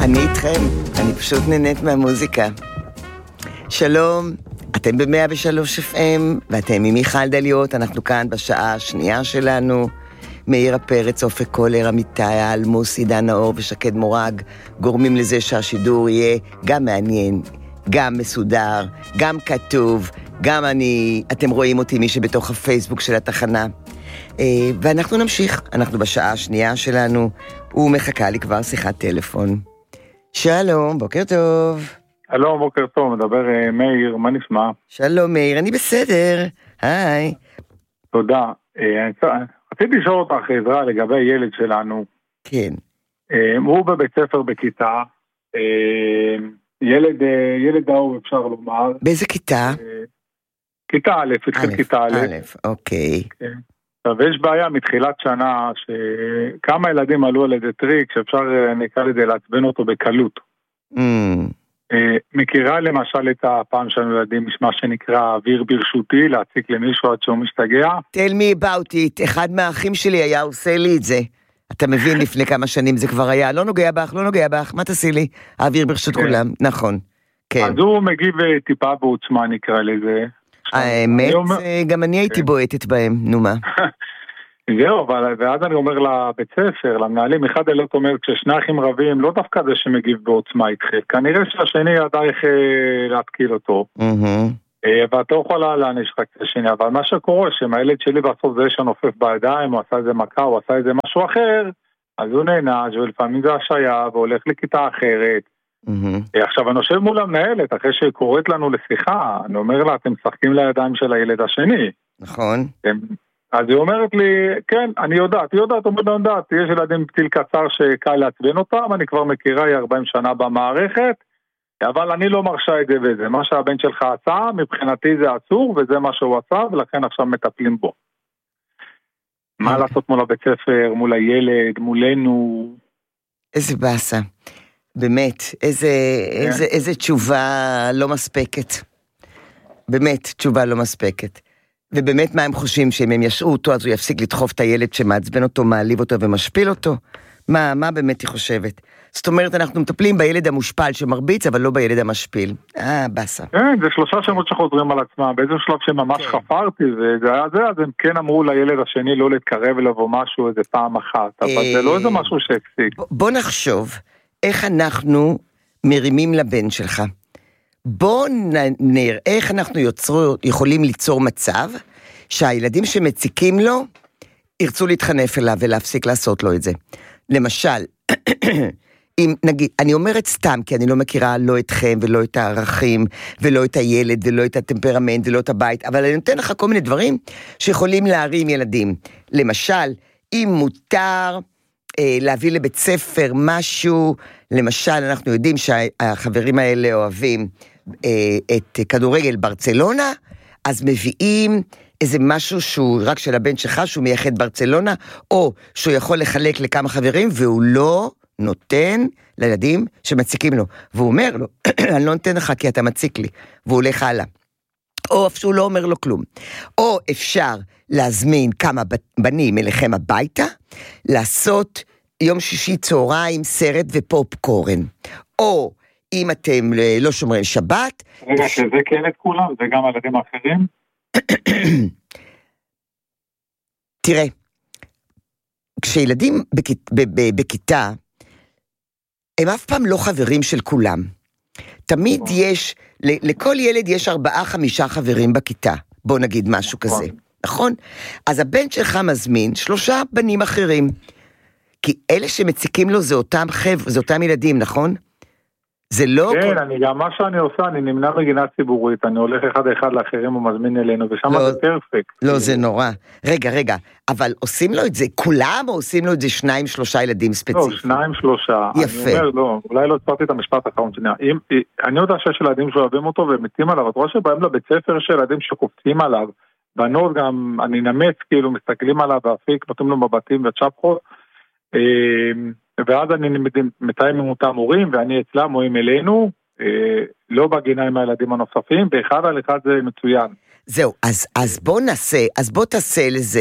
אני איתכם, אני פשוט נהנית מהמוזיקה. שלום, אתם ב-103 FM, ואתם עם מיכל דליות, אנחנו כאן בשעה השנייה שלנו. מאירה פרץ, אופק קולר, אמיתי אלמוס, עידן נאור ושקד מורג, גורמים לזה שהשידור יהיה גם מעניין, גם מסודר, גם כתוב, גם אתם רואים אותי מי שבתוך הפייסבוק של התחנה. ואנחנו נמשיך, אנחנו בשעה השנייה שלנו, ומחכה לי כבר שיחת טלפון. שלום, בוקר טוב. שלום, בוקר טוב, מדבר מאיר, מה נשמע? שלום מאיר, אני בסדר, היי. תודה. רציתי לשאול אותך עזרה לגבי הילד שלנו. כן. הוא בבית ספר בכיתה, ילד אהוב אפשר לומר. באיזה כיתה? כיתה א', התחיל כיתה א'. אוקיי. כן. ויש בעיה מתחילת שנה, שכמה ילדים עלו על איזה טריק, שאפשר נקרא לזה לעצבן אותו בקלות. מכירה למשל את הפעם שלנו ילדים, מה שנקרא אוויר ברשותי, להציק למישהו עד שהוא משתגע. Tell me about it, אחד מהאחים שלי היה עושה לי את זה. אתה מבין, לפני כמה שנים זה כבר היה, לא נוגע בך, מה תעשי לי? האוויר ברשות כולם, נכון. אז הוא מגיב טיפה בעוצמה נקרא לזה. האמת, גם אני הייתי בועטת בהם, נו מה. זהו, ואז אני אומר לבית ספר, למנהלים, אחד אלות אומר, כששני אחים רבים, לא דווקא זה שמגיב בעוצמה איתכם, כנראה שהשני ידע איך להתקיל אותו, ואתה יכולה להעניש רק את השני, אבל מה שקורה, שהילד שלי בסוף זה שנופף בידיים, הוא עשה איזה מכה, הוא עשה איזה משהו אחר, אז הוא נענש, ולפעמים זה השעיה, והולך לכיתה אחרת. עכשיו, אני חושב מול המנהלת, אחרי שהיא קוראת לנו לשיחה, אני אומר לה, אתם משחקים לידיים של הילד השני. נכון. אז היא אומרת לי, כן, אני יודעת, יש ילדים פתיל קצר שקל לעצבן אותם, אני כבר מכירה, היא 40 שנה במערכת, אבל אני לא מרשה את זה וזה. מה שהבן שלך עשה, מבחינתי זה אסור, וזה מה שהוא עשה, ולכן עכשיו מטפלים בו. מה לעשות מול הבית ספר, מול הילד, מולנו? איזה באסה. באמת, איזה תשובה לא מספקת. באמת, תשובה לא מספקת. ובאמת מה הם חושבים, שאם הם ישעו אותו, אז הוא יפסיק לדחוף את הילד שמעצבן אותו, מעליב אותו ומשפיל אותו? מה באמת היא חושבת? זאת אומרת, אנחנו מטפלים בילד המושפל שמרביץ, אבל לא בילד המשפיל. בסה. כן, זה 3 שמות שחוזרים על עצמם. באיזה שלב שממש חפרתי, וזה היה זה, אז הם כן אמרו לילד השני לא להתקרב אליו משהו איזה פעם אחת, אבל זה לא איזה משהו שהפסיק. בוא נחשוב איך אנחנו מרימים לבן שלך. בוא נראה איך אנחנו יכולים ליצור מצב שהילדים שמציקים לו ירצו להתחנף אליו ולהפסיק לעשות לו את זה. למשל, אם נגיד, אני אומרת סתם כי אני לא מכירה לא אתכם ולא את הערכים ולא את הילד ולא את הטמפרמנט ולא את הבית, אבל אני נותן לך כל מיני דברים שיכולים להרים ילדים. למשל, אם מותר להביא לבית ספר משהו, למשל אנחנו יודעים שהחברים האלה אוהבים את כדורגל ברצלונה, אז מביאים איזה משהו שהוא רק של הבן שלך, שהוא מייחד ברצלונה, או שהוא יכול לחלק לכמה חברים, והוא לא נותן לילדים שמציקים לו. והוא אומר לו, אני לא נותן לך כי אתה מציק לי, והוא הולך הלאה. או אפילו לא אומר לו כלום. או אפשר להזמין כמה בנים אליכם הביתה, לעשות יום שישי צהריים סרט ופופקורן. או אם אתם לא שומרים שבת... רגע, שזה כן את כולם, זה גם הילדים האחרים? תראה, כשילדים בכיתה, הם אף פעם לא חברים של כולם. תמיד יש, לכל ילד יש 4-5 חברים בכיתה, בוא נגיד משהו כזה, נכון? אז הבן שלך מזמין 3 בנים אחרים, כי אלה שמציקים לו זה אותם ילדים, נכון? זה לא... כן, אני גם מה שאני עושה, אני נמנע מגינה ציבורית, אני הולך אחד לאחרים ומזמין אלינו, ושם זה פרפקט. לא, זה נורא. רגע, אבל עושים לו את זה כולם, או עושים לו את זה 2-3 ילדים ספציפיים? לא, 2-3. יפה. אני אומר, לא, אולי לא הצפרתי את המשפט האחרון שנייה. אני יודע שיש ילדים שאוהבים אותו ומתים עליו, את רואה שבהם לבית ספר יש ילדים שקופצים עליו, בנות גם, אני נמץ, כאילו, מסתכלים עליו באפיק, נותנים לו מבטים וצ'פחות, ואז אני מתאם עם אותם הורים, ואני אצלם או עם אלינו, לא בגינה עם הילדים הנוספים, באחד על אחד זה מצוין. זהו, אז בוא תעשה לזה,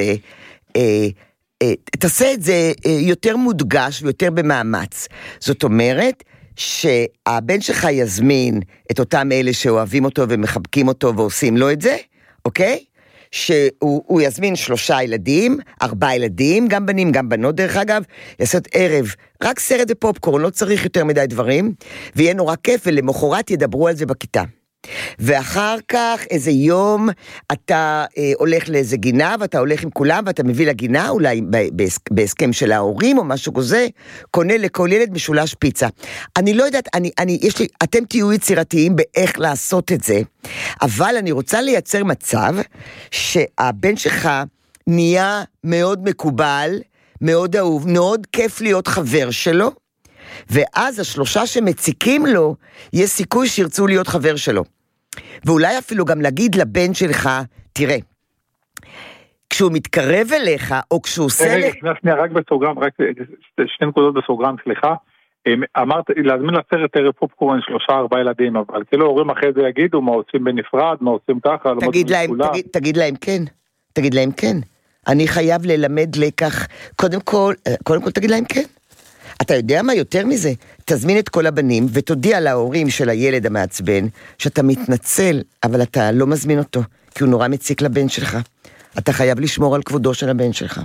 תעשה את זה יותר מודגש ויותר במאמץ. זאת אומרת, שהבן שלך יזמין את אותם אלה שאוהבים אותו ומחבקים אותו ועושים לו את זה, אוקיי? שהוא יזמין 3 ילדים, 4 ילדים, גם בנים, גם בנות דרך אגב, לעשות ערב, רק סרט ופופקורן, לא צריך יותר מדי דברים, ויהיה נורא כיף, ולמחרת ידברו על זה בכיתה. ואחר כך איזה יום אתה הולך לאיזה גינה, ואתה הולך עם כולם, ואתה מביא לגינה, אולי בהסכם של ההורים או משהו כזה, קונה לכל ילד משולש פיצה. אני לא יודעת, אתם תהיו יצירתיים באיך לעשות את זה, אבל אני רוצה לייצר מצב שהבן שלך נהיה מאוד מקובל, מאוד אהוב, מאוד כיף להיות חבר שלו, ואז 3 שמציקים לו, יש סיכוי שירצו להיות חבר שלו. ואולי אפילו גם להגיד לבן שלך, תראה, כשהוא מתקרב אליך, או כשהוא עושה... שנייה, רק בסוגרם, רק 2 נקודות בסוגרם, סליחה. אמרת, להזמין לסרט ערב פופקורן 3-4 ילדים, אבל כאילו הורים אחרי זה יגידו, מה עושים בנפרד, מה עושים ככה, תגיד להם כן. אני חייב ללמד לקח, קודם כל תגיד להם כן. אתה יודע מה יותר מזה? תזמין את כל הבנים ותודיע להורים של הילד המעצבן שאתה מתנצל, אבל אתה לא מזמין אותו, כי הוא נורא מציק לבן שלך. אתה חייב לשמור על כבודו של הבן שלך.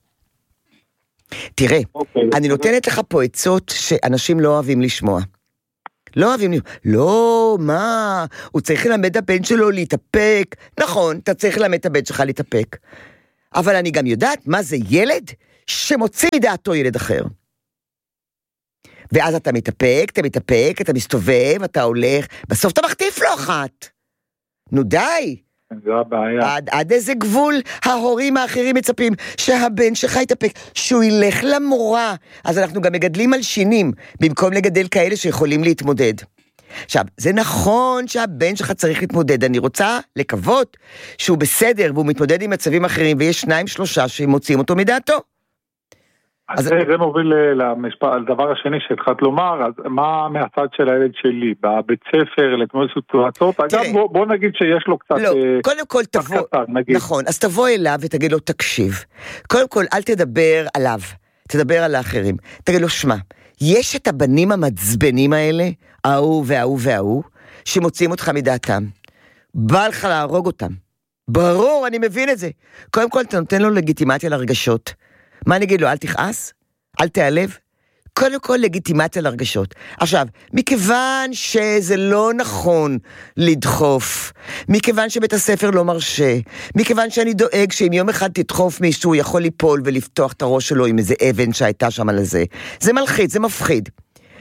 תראה, אני נותנת לך פה עצות שאנשים לא אוהבים לשמוע. לא, מה? הוא צריך ללמד הבן שלו להתאפק. נכון, אתה צריך ללמד את הבן שלך להתאפק. אבל אני גם יודעת מה זה ילד שמוציא מדעתו ילד אחר. ואז אתה מתאפק, אתה מסתובב, אתה הולך, בסוף אתה מחטיף לו אחת. נו די. זו הבעיה. עד איזה גבול ההורים האחרים מצפים שהבן שלך יתאפק, שהוא ילך למורה. אז אנחנו גם מגדלים מלשינים, במקום לגדל כאלה שיכולים להתמודד. עכשיו, זה נכון שהבן שלך צריך להתמודד, אני רוצה לקוות שהוא בסדר, והוא מתמודד עם מצבים אחרים, ויש 2-3 שמוציאים אותו מדעתו. אז זה מוביל לדבר השני שהתחלת לומר, אז מה מהצד של הילד שלי, בבית ספר, לתמודד סיטואציות, אגב בוא נגיד שיש לו קצת... לא, קודם כל תבוא, נכון, אז תבוא אליו ותגיד לו תקשיב, קודם כל אל תדבר עליו, תדבר על האחרים, תגיד לו שמע, יש את הבנים המצבנים האלה, ההוא וההוא וההוא, שמוציאים אותך מדעתם, בא לך להרוג אותם, ברור, אני מבין את זה, קודם כל אתה נותן לו לגיטימציה לרגשות, מה אני אגיד לו? אל תכעס? אל תיעלב? קודם כל לגיטימציה לרגשות. עכשיו, מכיוון שזה לא נכון לדחוף, מכיוון שבית הספר לא מרשה, מכיוון שאני דואג שאם יום אחד תדחוף מישהו, יכול ליפול ולפתוח את הראש שלו עם איזה אבן שהייתה שם על זה. זה מלחיץ, זה מפחיד.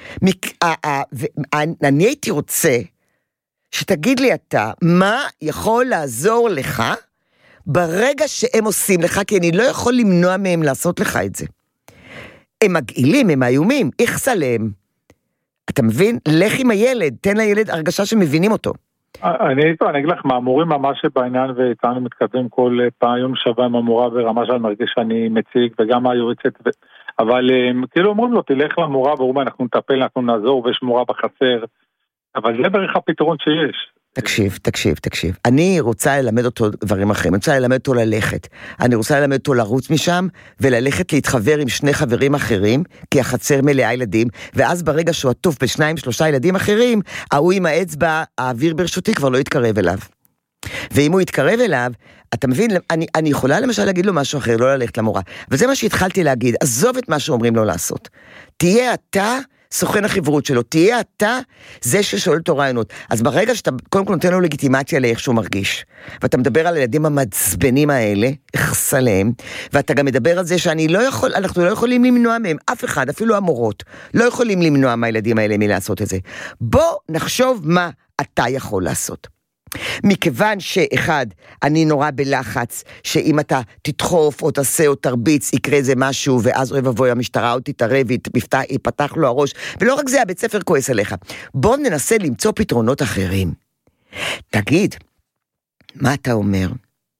אני הייתי רוצה שתגיד לי אתה, מה יכול לעזור לך ברגע שהם עושים לך, כי אני לא יכול למנוע מהם לעשות לך את זה. הם מגעילים, הם איומים, יחס עליהם. אתה מבין? לך עם הילד, תן לילד הרגשה שמבינים אותו. אני אגיד לך, מהמורים ממש בעניין, ואיתנו מתקדם כל פעם יום שווה עם המורה ברמה שאני מרגיש שאני מציג, וגם היועצת, אבל כאילו אומרים לו, תלך למורה, ואומרים, אנחנו נטפל, אנחנו נעזור, ויש מורה בחצר, אבל זה בערך הפתרון שיש. תקשיב. אני רוצה ללמד אותו דברים אחרים, אני רוצה ללמד אותו ללכת, אני רוצה ללמד אותו לרוץ משם, וללכת להתחבר עם 2 חברים אחרים, כי החצר מלאה ילדים, ואז ברגע שהוא עטוף ב2-3 ילדים אחרים, ההוא עם האצבע, האוויר ברשותי כבר לא יתקרב אליו. ואם הוא יתקרב אליו, אתה מבין, אני יכולה למשל להגיד לו משהו אחר, לא ללכת למורה, וזה מה שהתחלתי להגיד, עזוב את מה שאומרים לו לעשות. תהיה אתה סוכן החברות שלו, תהיה אתה זה ששואל אותו רעיונות. אז ברגע שאתה קודם כל נותן לו לגיטימציה לאיך שהוא מרגיש, ואתה מדבר על הילדים המצבנים האלה, יחס עליהם, ואתה גם מדבר על זה אנחנו לא יכולים למנוע מהם, אף אחד, אפילו המורות, לא יכולים למנוע מהילדים האלה מלעשות את זה. בוא נחשוב מה אתה יכול לעשות. מכיוון שאחד, אני נורא בלחץ, שאם אתה תדחוף או תעשה או תרביץ, יקרה זה משהו, ואז אוי ובוי המשטרה או תתערב, יפתח לו הראש, ולא רק זה, הבית ספר כועס עליך. בוא ננסה למצוא פתרונות אחרים. תגיד, מה אתה אומר?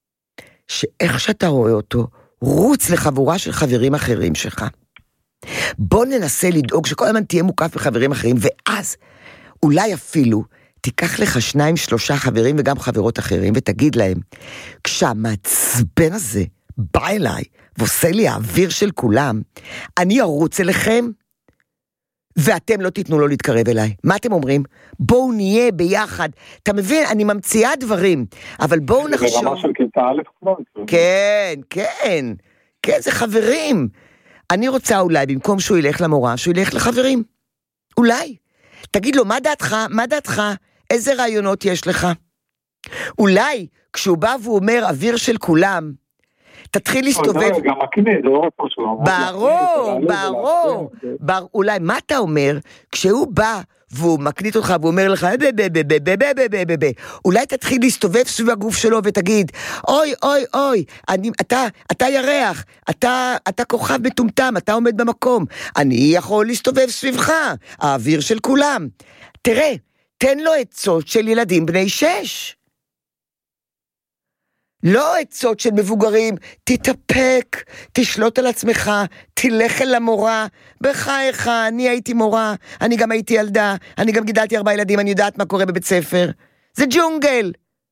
שאיך שאתה רואה אותו, רוץ לחבורה של חברים אחרים שלך. בוא ננסה לדאוג שכל הזמן תהיה מוקף בחברים אחרים, ואז אולי אפילו תיקח לך 2-3 חברים וגם חברות אחרים, ותגיד להם, כשהמעצבן הזה בא אליי, ועושה לי האוויר של כולם, אני ארוץ אליכם, ואתם לא תיתנו לו להתקרב אליי. מה אתם אומרים? בואו נהיה ביחד. אתה מבין, אני ממציאה דברים, אבל בואו נחשוב. זה רמה של כיתה א' כבר. כן, זה חברים. אני רוצה אולי, במקום שהוא ילך למורה, שהוא ילך לחברים. אולי. תגיד לו, מה דעתך? איזה רעיונות יש לך? אולי, כשהוא בא והוא אומר, אוויר של כולם, תתחיל להסתובב. גם מקנה, זה לא רק שלו. ברור. אולי, מה אתה אומר, כשהוא בא, והוא מקנית אותך, והוא אומר לך, אולי תתחיל להסתובב סביב הגוף שלו, ותגיד, אוי, אתה ירח, אתה כוכב מטומטם, אתה עומד במקום, אני יכול להסתובב סביבך, האוויר של כולם. תראה, תן לו עצות של ילדים בני 6. לא עצות של מבוגרים, תתאפק, תשלוט על עצמך, תלך אל המורה, בחייך, אני הייתי מורה, אני גם הייתי ילדה, אני גם גידלתי 4 ילדים, אני יודעת מה קורה בבית ספר. זה ג'ונגל.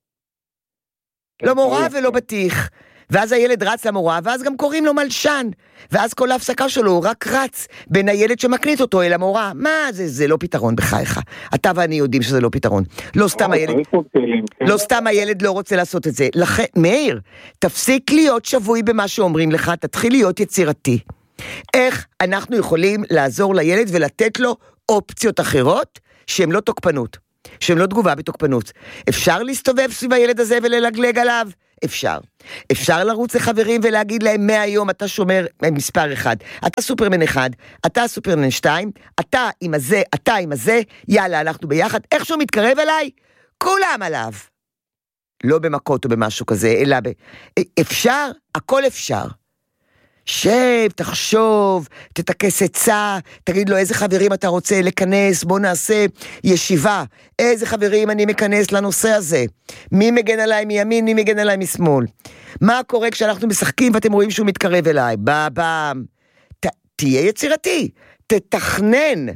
לא מורה ולא בטיח. ואז הילד רץ למורה, ואז גם קוראים לו מלשן. ואז כל ההפסקה שלו הוא רק רץ בין הילד שמקנית אותו אל המורה. מה זה לא פתרון בחייך. אתה ואני יודעים שזה לא פתרון. לא סתם הילד לא רוצה לעשות את זה. מאיר, תפסיק להיות שבוי במה שאומרים לך, תתחיל להיות יצירתי. איך אנחנו יכולים לעזור לילד ולתת לו אופציות אחרות שהן לא תוקפנות, שהן לא תגובה בתוקפנות. אפשר להסתובב סביב הילד הזה וללגלג עליו? אפשר לרוץ לחברים ולהגיד להם מהיום אתה שומר מספר 1, אתה סופרמן 1, אתה סופרמן 2, אתה עם הזה, יאללה אנחנו ביחד, איך שהוא מתקרב אליי, כולם עליו. לא במכות או במשהו כזה, אלא אפשר, הכל אפשר. שב, תחשוב, תתקס עצה, תגיד לו איזה חברים אתה רוצה לכנס, בוא נעשה ישיבה, איזה חברים אני מכנס לנושא הזה, מי מגן עליי מימין, מי מגן עליי משמאל, מה קורה כשאנחנו משחקים ואתם רואים שהוא מתקרב אליי, תהיה יצירתי, תתכנן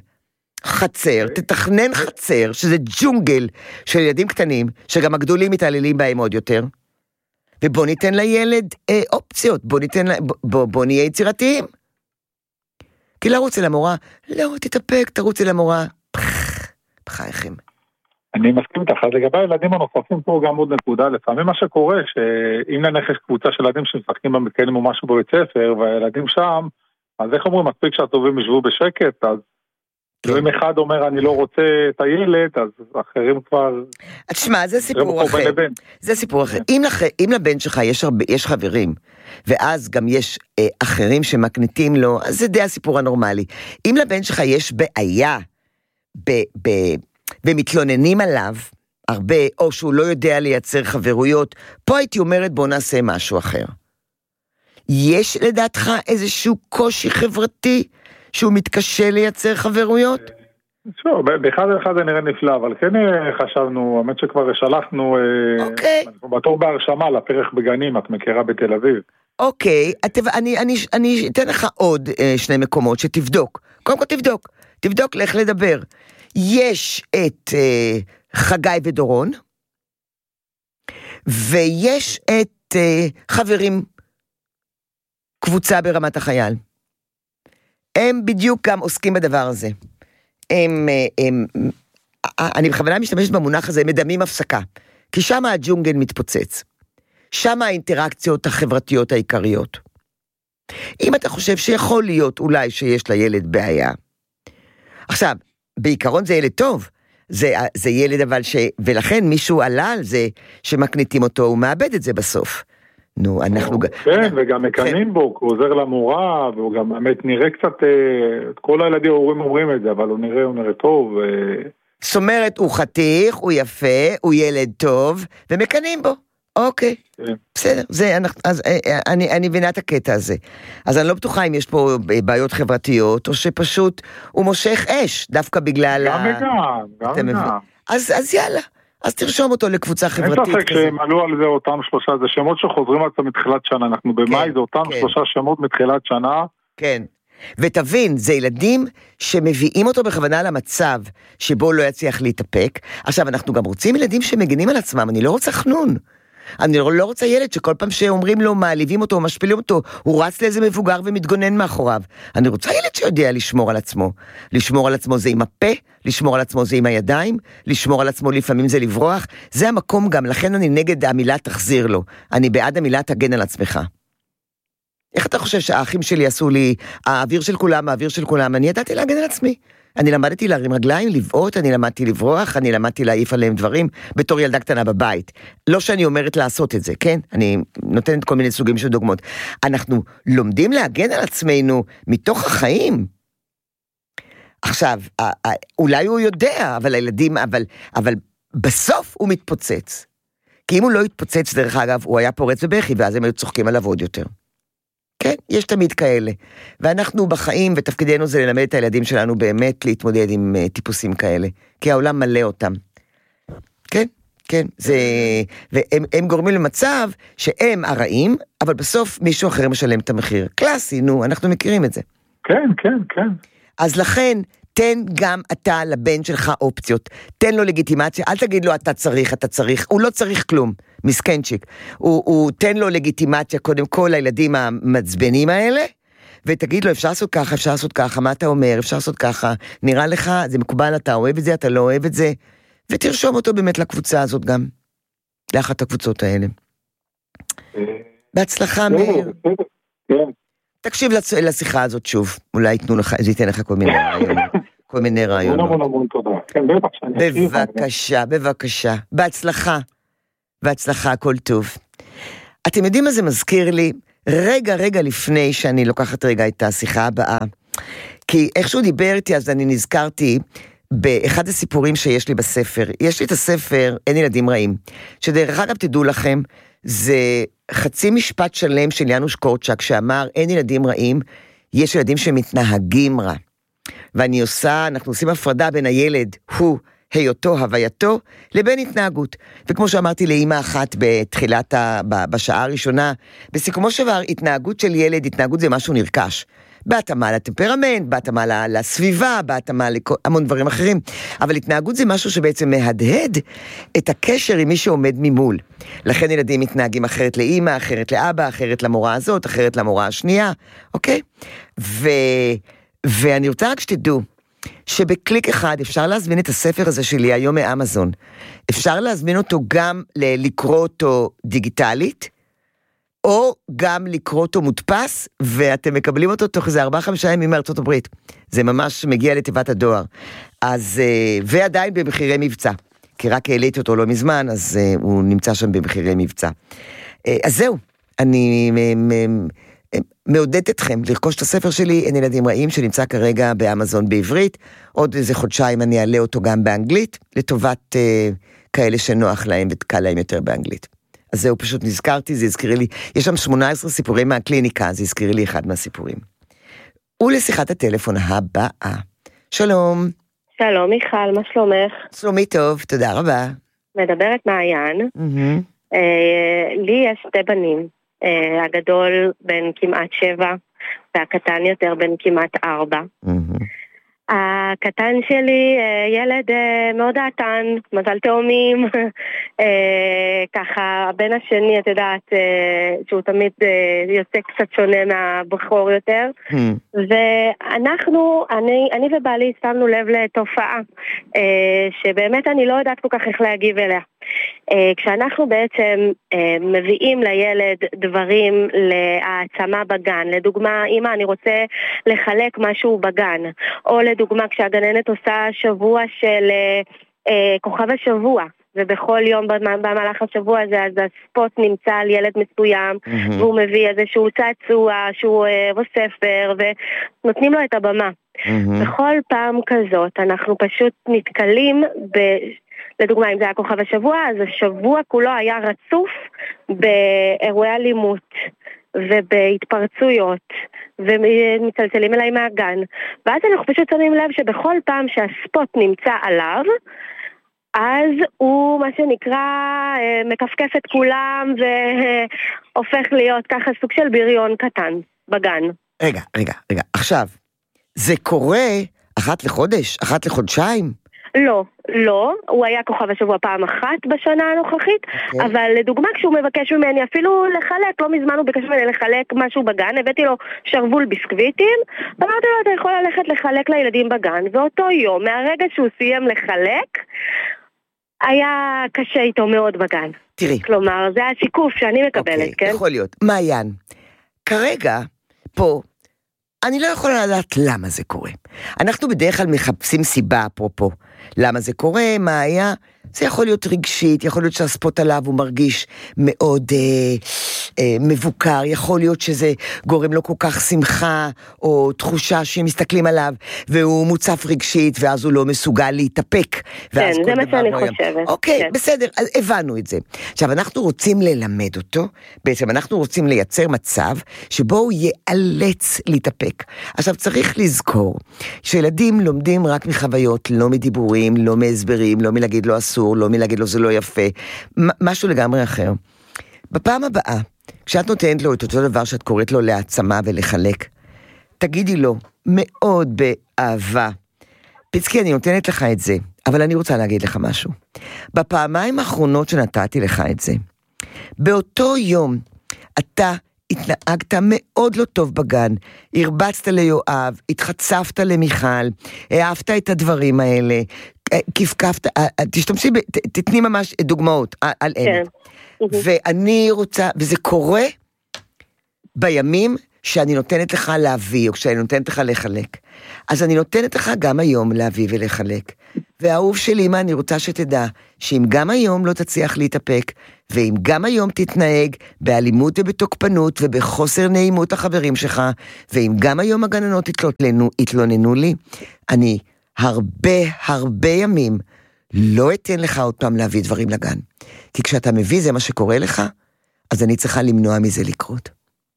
חצר, שזה ג'ונגל של ילדים קטנים, שגם הגדולים מתעללים בהם עוד יותר, ובוא ניתן לילד אופציות, בוא נהיה יצירתיים. כי לרוץ אל המורה, לא, תתאפק, תרוץ אל המורה, בחייכם. אני מסכים איתך, אז לגבי הילדים הנוספים פה גם עוד נקודה, לפעמים מה שקורה, שאם נניח יש קבוצה של ילדים שמשחקים במתקנים או משהו בבית ספר, והילדים שם, אז איך אומרים, מספיק שהטובים ישבו בשקט, אז אם אחד אומר אני לא רוצה את הילד, אז אחרים כבר... תשמע, זה סיפור אחר. זה סיפור אחר. אם לבן שלך יש חברים, ואז גם יש אחרים שמקניטים לו, אז זה די הסיפור הנורמלי. אם לבן שלך יש בעיה, ומתלוננים עליו הרבה, או שהוא לא יודע לייצר חברויות, פה הייתי אומרת בוא נעשה משהו אחר. יש לדעתך איזשהו קושי חברתי, שהוא מתקשה לייצר חברויות? באחד זה נראה נפלא, אבל כן חשבנו, האמת שכבר שלחנו, בתור בהרשמה לפרח בגנים, את מכירה בתל אביב. אוקיי, אני אתן לך עוד 2 מקומות שתבדוק. קודם כל תבדוק לך לדבר. יש את חגי ודורון, ויש את חברים, קבוצה ברמת החייל. הם בדיוק גם עוסקים בדבר הזה. אני בכוונה משתמשת במונח הזה, מדמים הפסקה. כי שם הג'ונגל מתפוצץ. שם האינטראקציות החברתיות העיקריות. אם אתה חושב שיכול להיות אולי שיש לילד בעיה. עכשיו, בעיקרון זה ילד טוב. זה ילד אבל ולכן מישהו עלה על זה שמקניטים אותו, הוא מאבד את זה בסוף. נו, אנחנו... כן, וגם מקנים בו, הוא עוזר למורה, והוא גם באמת נראה קצת, כל הילדים אומרים את זה, אבל הוא נראה טוב. זאת אומרת, הוא חתיך, הוא יפה, הוא ילד טוב, ומקנים בו. אוקיי, בסדר, אז אני מבינה את הקטע הזה. אז אני לא בטוחה אם יש פה בעיות חברתיות, או שפשוט הוא מושך אש, דווקא בגלל... גם. אז יאללה. אז תרשום אותו לקבוצה חברתית. אין ספק שהם עלו על זה אותם 3, זה שמות שחוזרים על זה מתחילת שנה, אנחנו במאי, זה אותם 3 שמות מתחילת שנה. כן, ותבין, זה ילדים שמביאים אותו בכוונה למצב שבו לא יצליח להתאפק. עכשיו, אנחנו גם רוצים ילדים שמגנים על עצמם, אני לא רוצה חנון. אני לא רוצה ילד שכל פעם שאומרים לו, מעליבים אותו, משפילים אותו, הוא רץ לאיזה מבוגר ומתגונן מאחוריו. אני רוצה ילד שיודע לשמור על עצמו. לשמור על עצמו זה עם הפה, לשמור על עצמו זה עם הידיים, לשמור על עצמו לפעמים זה לברוח. זה המקום גם, לכן אני נגד המילה תחזיר לו. אני בעד המילה תגן על עצמך. איך אתה חושב שהאחים שלי עשו לי, האוויר של כולם, אני ידעתי להגן על עצמי. אני למדתי להרים רגליים, לבעוט, אני למדתי לברוח, אני למדתי להעיף עליהם דברים, בתור ילדה קטנה בבית. לא שאני אומרת לעשות את זה, כן? אני נותנת כל מיני סוגים של דוגמאות. אנחנו לומדים להגן על עצמנו מתוך החיים. עכשיו, אולי הוא יודע, אבל הילדים, אבל בסוף הוא מתפוצץ. כי אם הוא לא יתפוצץ, דרך אגב, הוא היה פורץ בבכי, ואז הם היו צוחקים עליו עוד יותר. כן, יש תמיד כאלה. ואנחנו בחיים, ותפקידנו זה ללמד את הילדים שלנו באמת להתמודד עם טיפוסים כאלה. כי העולם מלא אותם. כן, כן. והם גורמים למצב שהם הרעים, אבל בסוף מישהו אחר משלם את המחיר. קלאסי, נו, אנחנו מכירים את זה. כן, כן, כן. אז לכן, תן גם אתה לבן שלך אופציות. תן לו לגיטימציה, אל תגיד לו אתה צריך. הוא לא צריך כלום. מסקנצ'יק, הוא תן לו לגיטימציה קודם כל לילדים המצבנים האלה, ותגיד לו אפשר לעשות ככה, מה אתה אומר, אפשר לעשות ככה, נראה לך, זה מקובל, אתה אוהב את זה, אתה לא אוהב את זה, ותרשום אותו באמת לקבוצה הזאת גם, לאחת הקבוצות האלה. בהצלחה מאיר. תקשיב לשיחה הזאת שוב, אולי ייתנו לך, זה ייתן לך כל מיני רעיונות. המון תודה. בבקשה, בהצלחה, הכל טוב. אתם יודעים מה זה מזכיר לי? רגע לפני שאני לוקחת את השיחה הבאה, כי איכשהו דיבר איתי, אז אני נזכרתי באחד הסיפורים שיש לי בספר. יש לי את הספר, אין ילדים רעים, שדרך אגב תדעו לכם, זה חצי משפט שלם של יאנוש קורצ'אק, שאמר, אין ילדים רעים, יש ילדים שמתנהגים רע. אנחנו עושים הפרדה בין הילד, היותו, הווייתו, לבין התנהגות. וכמו שאמרתי לאמא אחת בשעה הראשונה, בסיכומו של דבר, התנהגות של ילד, התנהגות זה משהו נרכש. בהתאמה לטמפרמנט, בהתאמה לסביבה, בהתאמה להמון דברים אחרים. אבל התנהגות זה משהו שבעצם מהדהד את הקשר עם מי שעומד ממול. לכן ילדים מתנהגים אחרת לאמא, אחרת לאבא, אחרת למורה הזאת, אחרת למורה השנייה, אוקיי? ואני רוצה רק שתדעו, שבקליק אחד אפשר להזמין את הספר הזה שלי היום מאמזון. אפשר להזמין אותו גם לקרוא אותו דיגיטלית, או גם לקרוא אותו מודפס, ואתם מקבלים אותו תוך איזה 4-5 ימים מארצות הברית. זה ממש מגיע לתיבת הדואר. אז, ועדיין במחירי מבצע. כי רק העליתי אותו לא מזמן, אז הוא נמצא שם במחירי מבצע. אז זהו, אני מעודדת אתכם לרכוש את הספר שלי, אין ילדים רעים, שנמצא כרגע באמזון בעברית, עוד איזה חודשיים אני אעלה אותו גם באנגלית, לטובת כאלה שנוח להם וקל להם יותר באנגלית. אז זהו, פשוט נזכרתי, זה הזכיר לי, יש שם 18 סיפורים מהקליניקה, זה הזכיר לי אחד מהסיפורים. ולשיחת הטלפון הבאה. שלום. שלום מיכל, מה שלומך? שלומי טוב, תודה רבה. מדברת מעיין. לי יש 2 בנים. הגדול בן כמעט 7, והקטן יותר בן כמעט 4. הקטן שלי ילד מאוד דעתן, מזל תאומים, ככה הבן השני, את יודעת, שהוא תמיד יוצא קצת שונה מהבחור יותר, ואנחנו, אני ובעלי שמנו לב לתופעה, שבאמת אני לא יודעת כל כך איך להגיב אליה. כשאנחנו בעצם מביאים לילד דברים להעצמה בגן, לדוגמה, אמא אני רוצה לחלק משהו בגן, או לדוגמה כשהגננת עושה שבוע של כוכב השבוע, ובכל יום במהלך השבוע הזה, אז הספוט נמצא על ילד מסוים, והוא מביא איזשהו צעצוע, שהוא או ספר, ונותנים לו את הבמה. בכל פעם כזאת אנחנו פשוט נתקלים לדוגמה, אם זה היה כוכב השבוע, אז השבוע כולו היה רצוף באירועי אלימות ובהתפרצויות ומצלצלים אליי מהגן. ואז אנחנו פשוט שמים לב שבכל פעם שהספוט נמצא עליו, אז הוא מה שנקרא מקפקף את כולם והופך להיות ככה סוג של בריון קטן בגן. רגע, עכשיו, זה קורה 1 לחודש, 1 לחודשיים? לא, הוא היה כוכב השבוע פעם אחת בשנה הנוכחית, אבל לדוגמה כשהוא מבקש ממני אפילו לחלק, לא מזמן הוא ביקש ממני לחלק משהו בגן, הבאתי לו שרוול ביסקוויטים, אמרתי לו אתה יכול ללכת לחלק לילדים בגן, ואותו יום, מהרגע שהוא סיים לחלק, היה קשה איתו מאוד בגן. תראי. כלומר, זה השיקוף שאני מקבלת, כן? יכול להיות. מעיין, כרגע, פה, אני לא יכולה לדעת למה זה קורה. אנחנו בדרך כלל מחפשים סיבה, אפרופו. למה זה קורה, מה היה? זה יכול להיות רגשית, יכול להיות שהספוט עליו הוא מרגיש מאוד מבוקר, יכול להיות שזה גורם לו כל כך שמחה, או תחושה שהם מסתכלים עליו, והוא מוצף רגשית, ואז הוא לא מסוגל להתאפק. כן, זה מה שאני חושבת. אוקיי, בסדר, אז הבנו את זה. עכשיו, אנחנו רוצים ללמד אותו, בעצם אנחנו רוצים לייצר מצב, שבו הוא ייאלץ להתאפק. עכשיו, צריך לזכור, שילדים לומדים רק מחוויות, לא מדיבורים, לא מהסברים, לא מלהגיד לו אסור, לא מלהגיד לו זה לא יפה, משהו לגמרי אחר. בפעם הבאה, כשאת נותנת לו את אותו דבר שאת קוראת לו להעצמה ולחלק, תגידי לו מאוד באהבה, פיצקי, אני נותנת לך את זה, אבל אני רוצה להגיד לך משהו. בפעמיים האחרונות שנתתי לך את זה, באותו יום אתה התנהגת מאוד לא טוב בגן, הרבצת ליואב, התחצפת למיכל, העפת את הדברים האלה, כפכפת, תשתמשי, תתני ממש דוגמאות על אמת. ואני רוצה, וזה קורה בימים שאני נותנת לך להביא, או כשאני נותנת לך לחלק. אז אני נותנת לך גם היום להביא ולחלק. והאהוב שלי, מה אני רוצה שתדע, שאם גם היום לא תצליח להתאפק, ואם גם היום תתנהג באלימות ובתוקפנות, ובחוסר נעימות החברים שלך, ואם גם היום הגננות יתלוננו לי, אני הרבה ימים לא אתן לך עוד פעם להביא דברים לגן. כי כשאתה מביא זה מה שקורה לך, אז אני צריכה למנוע מזה לקרות.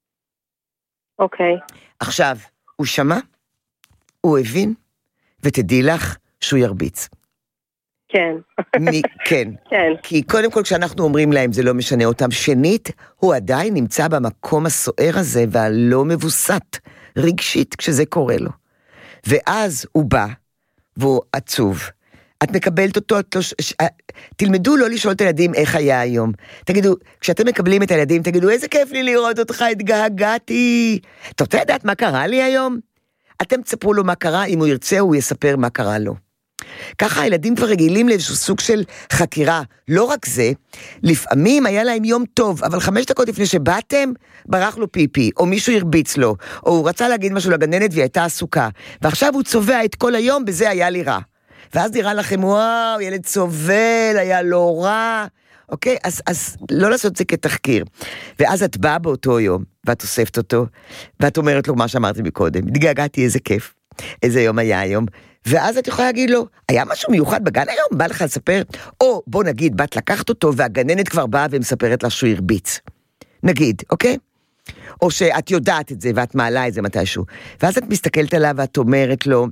אוקיי. עכשיו, הוא שמע, הוא הבין, ותדעי לך שהוא ירביץ. כן. כן. כן. כי קודם כל כשאנחנו אומרים להם זה לא משנה אותם, שנית, הוא עדיין נמצא במקום הסוער הזה, והלא מבוסת רגשית כשזה קורה לו. ואז הוא בא, והוא עצוב. את מקבלת אותו, תלמדו לא לשאול את הילדים איך היה היום. תגידו, כשאתם מקבלים את הילדים, תגידו, איזה כיף לי לראות אותך, התגעגעתי. אתה רוצה לדעת מה קרה לי היום? אתם תספרו לו מה קרה, אם הוא ירצה, הוא יספר מה קרה לו. ככה הילדים כבר רגילים לאיזשהו סוג של חקירה. לא רק זה, לפעמים היה להם יום טוב, אבל 5 דקות לפני שבאתם, ברח לו פיפי, או מישהו הרביץ לו, או הוא רצה להגיד משהו לגננת והיא הייתה עסוקה, ועכשיו הוא צובע את כל היום, בזה היה לי רע. ואז נראה לכם, וואו, ילד סובל, היה לא רע, אוקיי? אז לא לעשות זה כתחקיר. ואז את באה באותו יום, ואת אוספת אותו, ואת אומרת לו מה שאמרתי מקודם, התגעגעתי, איזה כיף, איזה יום היה היום, ואז את יכולה להגיד לו, היה משהו מיוחד בגן היום, בא לך לספר, או בוא נגיד, בת לקחת אותו, והגננת כבר באה ומספרת לה שהוא הרביץ. נגיד, אוקיי? או שאת יודעת את זה, ואת מעלה את זה מתישהו. ואז את מסתכלת עליו, ואת אומרת לו,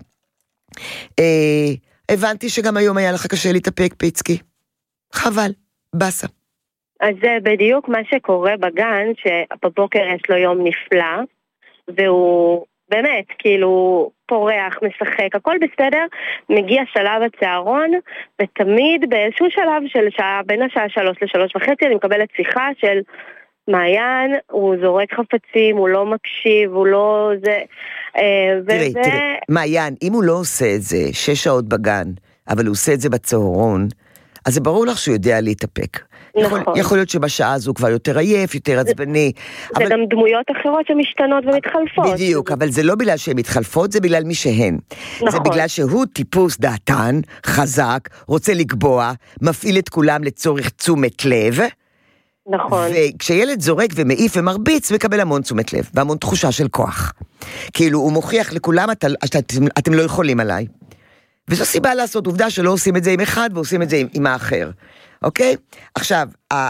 הבנתי שגם היום היה לך קשה להתאפק, פיצקי. חבל, בסה. אז זה בדיוק מה שקורה בגן, שבבוקר יש לו יום נפלא, והוא באמת, כאילו, פורח, משחק, הכל בסדר, מגיע שלב הצהרון, ותמיד באיזשהו שלב של שעה, בין השעה 3 ל3:30, אני מקבלת שיחה של מעיין, הוא זורק חפצים, הוא לא מקשיב, הוא לא זה... תראי, מעיין, אם הוא לא עושה את זה 6 שעות בגן, אבל הוא עושה את זה בצהרון, אז זה ברור לך שהוא יודע להתאפק. נכון. יכול להיות שבשעה הזו כבר יותר עייף, יותר עצבני. זה גם דמויות אחרות שמשתנות ומתחלפות. בדיוק, אבל זה לא בגלל שהן מתחלפות, זה בגלל מי שהן. נכון. זה בגלל שהוא טיפוס דעתן, חזק, רוצה לקבוע, מפעיל את כולם לצורך תשומת לב. נכון. וכשילד זורק ומעיף ומרביץ, מקבל המון תשומת לב, והמון תחושה של כוח. כאילו, הוא מוכיח לכולם, אתם לא יכולים עליי. וזו סיבה לעשות עובדה שלא עושים את זה עם אחד, ועושים את זה עם האחר. אוקיי? עכשיו,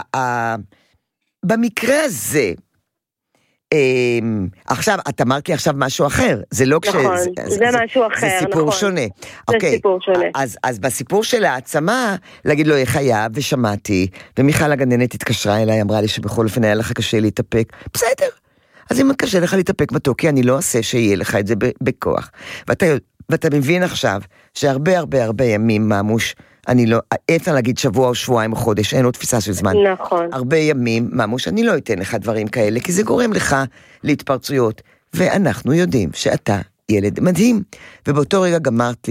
במקרה הזה, עכשיו, את אמרת לי עכשיו משהו אחר, זה לא נכון, זה משהו אחר, זה סיפור נכון. שונה. זה סיפור שונה. אז בסיפור של העצמה, להגיד לו איך היה, ושמעתי, ומיכל הגננת התקשרה אליי, אמרה לי שבכל אופן היה לך קשה להתאפק, בסדר. אז אם קשה לך להתאפק מתוק, כי אני לא אעשה שיהיה לך את זה בכוח. ואתה מבין עכשיו, שהרבה הרבה הרבה ימים ממוש, אני לא, אפשר להגיד שבוע או שבועיים או חודש, אין לו תפיסה של זמן. נכון. הרבה ימים ממוש, אני לא אתן לך דברים כאלה, כי זה גורם לך להתפרצויות, ואנחנו יודעים שאתה ילד מדהים, ובאותו רגע גמרת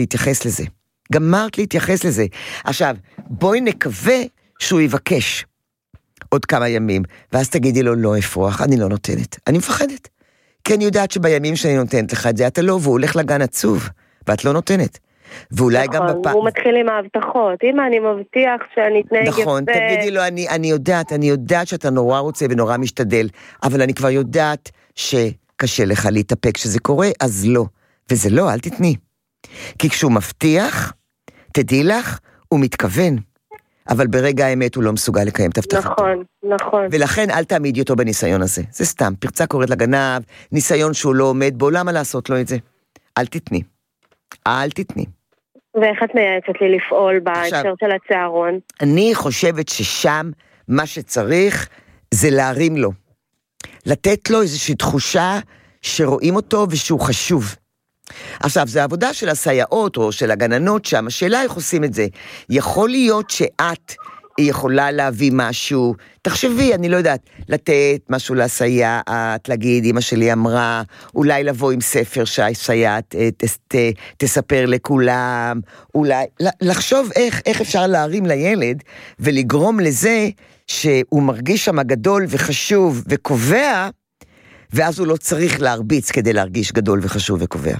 להתייחס לזה. עכשיו, בואי נקווה שהוא יבקש עוד כמה ימים, ואז תגידי לו, לא אפרוח, אני לא נותנת, אני מפחדת. כי אני יודעת שבימים שאני נותנת לך את זה, אתה לא, והוא הולך לגן עצוב, ואת לא נותנת. ואולי נכון, גם בפעם... הוא מתחיל עם ההבטחות, אמא, אני מבטיח שאני אתנהג יפה. נכון, תגידי לו, אני יודעת שאתה נורא רוצה ונורא משתדל, אבל אני כבר יודעת שקשה לך להתאפק כשזה קורה, אז לא. וזה לא, אל תתני. כי כשהוא מבטיח, תדעי לך, הוא מתכוון. אבל ברגע האמת הוא לא מסוגל לקיים את הבטחתו. נכון, נכון. ולכן אל תעמידי אותו בניסיון הזה. זה סתם, פרצה קוראת לגנב, ניסיון שהוא לא עומד בו, למה לעשות לו את זה? אל תתני. אל תתני. ואיך את מייעצת לי לפעול בהקשר של הצהרון? אני חושבת ששם מה שצריך זה להרים לו. לתת לו איזושהי תחושה שרואים אותו ושהוא חשוב. עכשיו, זה העבודה של הסייעות או של הגננות שם, השאלה איך עושים את זה. יכול להיות שאת יכולה להביא משהו, תחשבי, אני לא יודעת, לתת משהו לסייעת, להגיד, אמא שלי אמרה, אולי לבוא עם ספר שהסייעת תספר לכולם, אולי, לחשוב איך אפשר להרים לילד, ולגרום לזה שהוא מרגיש שם גדול וחשוב וקובע, ואז הוא לא צריך להרביץ כדי להרגיש גדול וחשוב וקובע.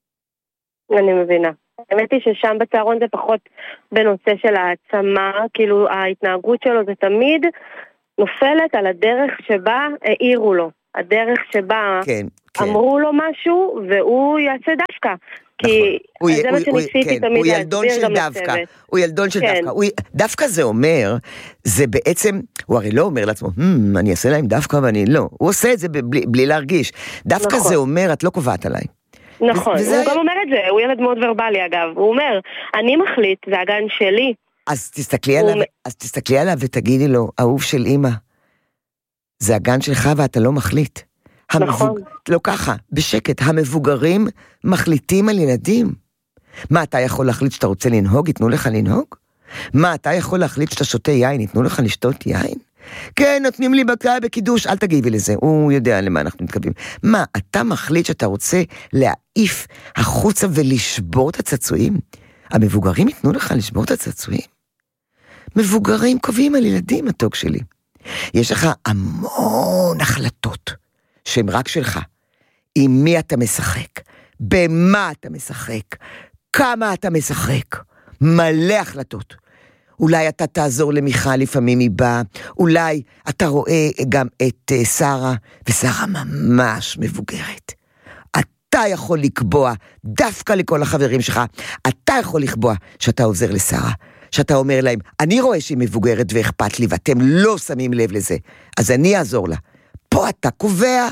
אני מבינה. האמת היא ששם בצהרון זה פחות בנושא של העצמה, כאילו ההתנהגות שלו זה תמיד נופלת על הדרך שבה העירו לו, הדרך שבה אמרו לו משהו והוא יעשה דווקא. כי זה מה שניסיתי תמיד להסביר גם לצוות. הוא ילדון של דווקא. דווקא זה אומר, זה בעצם, הוא הרי לא אומר לעצמו, אני אעשה להם דווקא ואני לא. הוא עושה את זה בלי להרגיש. דווקא זה אומר, את לא קובעת עליי. נכון, הוא גם אומר את זה, הוא ילד מאוד ורבלי אגב, הוא אומר, אני מחליט, זה הגן שלי. אז תסתכלי עליו ותגידי לו, אהוב של אמא, זה הגן שלך ואתה לא מחליט. נכון. לא ככה, בשקט, המבוגרים מחליטים על ילדים. מה, אתה יכול להחליט שאתה רוצה לנהוג, יתנו לך לנהוג? מה, אתה יכול להחליט שאתה שותה יין, יתנו לך לשתות יין? כן, נותנים לי בקעה בקידוש, אל תגיבי לזה, הוא יודע למה אנחנו מתכוונים. מה, אתה מחליט שאתה רוצה להעיף החוצה ולשבור את הצעצועים? המבוגרים ייתנו לך לשבור את הצעצועים? מבוגרים קובעים על ילדים, מתוק שלי. יש לך המון החלטות שהן רק שלך. עם מי אתה משחק? במה אתה משחק? כמה אתה משחק? מלא החלטות. אולי אתה תעזור למיכל לפעמים היא באה, אולי אתה רואה גם את שרה, ושרה ממש מבוגרת. אתה יכול לקבוע, דווקא לכל החברים שלך, אתה יכול לקבוע שאתה עוזר לשרה, שאתה אומר להם, אני רואה שהיא מבוגרת ואכפת לי, ואתם לא שמים לב לזה, אז אני אעזור לה. פה אתה קובע.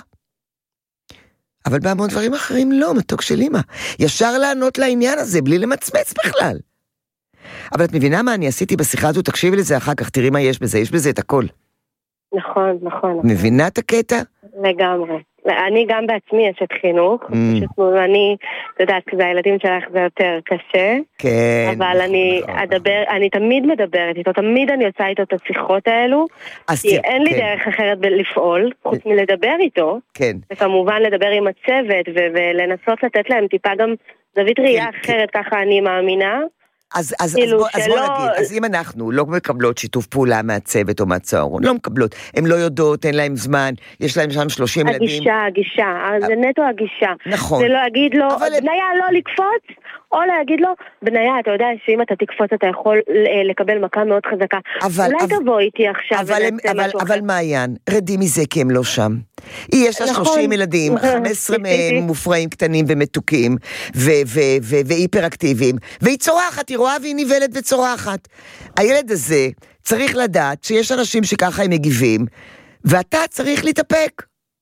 אבל בהמון דברים אחרים לא, מתוק של אמא. ישר לענות לעניין הזה, בלי למצמץ בכלל. אבל את מבינה מה אני עשיתי בשיחה הזו, תקשיבי לזה אחר כך, תראי מה יש בזה, יש בזה את הכל. נכון, נכון. מבינה את הקטע? לגמרי. אני גם בעצמי אשת חינוך, פשוט אני, אתה יודעת, כזה הילדים שלך זה יותר קשה, כן. אבל אני תמיד מדברת איתו, תמיד אני עושה איתו את השיחות האלו, כי אין לי דרך אחרת לפעול, חוץ מלדבר איתו, וכמובן לדבר עם הצוות, ולנסות לתת להם טיפה גם זווית ראייה אחרת, ככה אני מאמינה. אז בוא נגיד, אז אם אנחנו לא מקבלות שיתוף פעולה מהצוות או מהצהרון, לא מקבלות, הן לא יודעות, אין להם זמן, יש להם שם 30 ילדים. הגישה, זה נטו הגישה. נכון. זה לא להגיד לו, בניה לא לקפוץ, או להגיד לו, בניה, אתה יודע שאם אתה תקפוץ אתה יכול לקבל מכה מאוד חזקה. אולי תבוא איתי עכשיו ונעשה משהו אחר. אבל מעיין, רדי מזה כי הם לא שם. יש לה 30 ילדים, 15 מהם מופרעים קטנים ומתוקים, והיפראקטיביים, והיא צורחת, היא רואה והיא ניבלת וצורחת. הילד הזה צריך לדעת שיש אנשים שככה הם מגיבים, ואתה צריך להתאפק.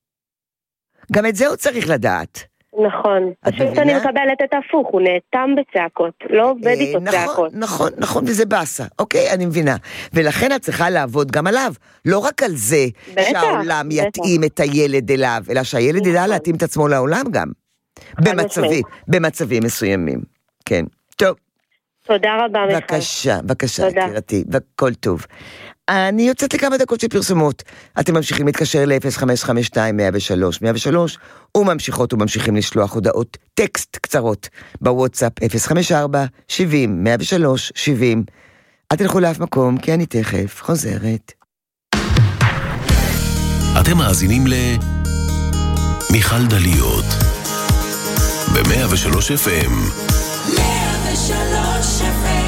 גם את זה הוא צריך לדעת. נכון, פשוט אני מקבלת את ההפוך, הוא נאטם בצעקות, לא עובד איתו צעקות. נכון, וזה בסה, אוקיי, אני מבינה. ולכן את צריכה לעבוד גם עליו, לא רק על זה שהעולם יתאים את הילד אליו, אלא שהילד ידע להתאים את עצמו לעולם גם. במצבים מסוימים. כן. טוב. תודה רבה, מיכל. בבקשה, יקירתי, והכל טוב. אני יוצאת לכמה דקות של פרסומות. אתם ממשיכים להתקשר ל-0552-103-103, וממשיכים לשלוח הודעות טקסט קצרות בוואטסאפ 054-70-103-70. אל תלכו לאף מקום, כי אני תכף חוזרת. אתם מאזינים מיכל דליות ב-103 FM. 103 FM.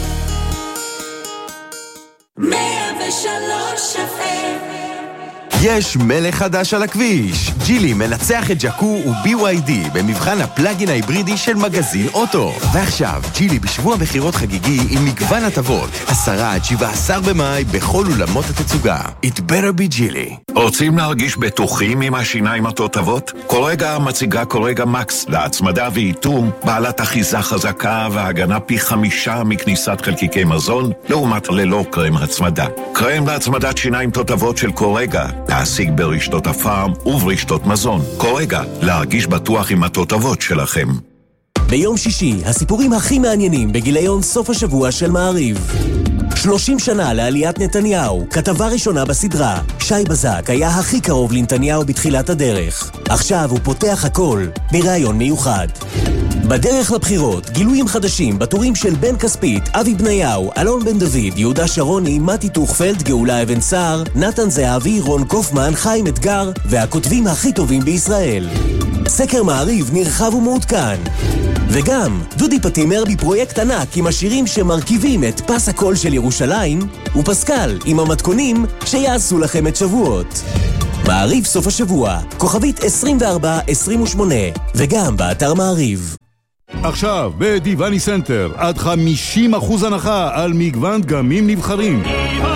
103 FM. יש מלך חדש על הכביש. ג'ילי מנצח את ג'קו ו-BYD במבחן הפלאגין ההיברידי של מגזין אוטו. ועכשיו, ג'ילי בשבוע מחירות חגיגי עם מגוון הטבות. 10-17 במאי בכל אולמות התצוגה. It better be ג'ילי. רוצים להרגיש בטוחים עם השיניים התותבות? קורגה מציגה קורגה מקס להצמדה ואיתום, בעלת אחיזה חזקה והגנה פי 5 מכניסת חלקיקי מזון, לעומת ללא קרם הצמדה. קרם להצמדת שיניים תותבות של קורגה, להשיג ברשתות הפארם וברשתות מזון. קורגה, להרגיש בטוח עם התותבות שלכם. ביום שישי, הסיפורים הכי מעניינים בגיליון סוף השבוע של מעריב. 30 שנה לעליית נתניהו, כתבה ראשונה בסדרה. שי בזק היה הכי קרוב לנתניהו בתחילת הדרך. עכשיו הוא פותח הכל, בראיון מיוחד. בדרך לבחירות, גילויים חדשים בטורים של בן כספית, אבי בניהו, אלון בן דוד, יהודה שרוני, מתי תוכפלד, גאולה אבן סער, נתן זהבי, רון קופמן, חיים אתגר, והכותבים הכי טובים בישראל. סקר מעריב נרחב ומעודכן. וגם, דודי פטימר בפרויקט ענק עם השירים שמרכיבים את פס הקול של ירושלים, ופסקל עם המתכונים שיעשו לכם את שבועות. מעריב סוף השבוע, כוכבית 2428, וגם באתר מעריב. עכשיו, בדיווני סנטר, עד 50% הנחה על מגוון דגמים נבחרים.